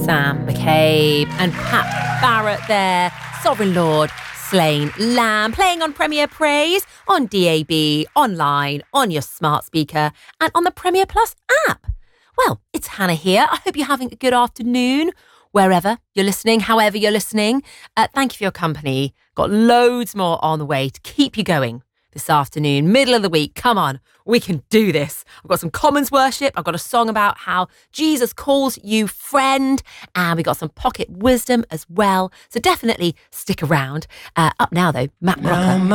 Sam McCabe and Pat Barrett there. Sovereign Lord, Slain Lamb, playing on Premier Praise, on DAB, online, on your smart speaker, and on the Premier Plus app. Well, it's Hannah here. I hope you're having a good afternoon, wherever you're listening, however you're listening. Thank you for your company. Got loads more on the way to keep you going this afternoon, middle of the week. Come on, we can do this. I've got some Commons worship. I've got a song about how Jesus calls you friend. And we got some pocket wisdom as well. So definitely stick around. Up now, though, Matt Rocker.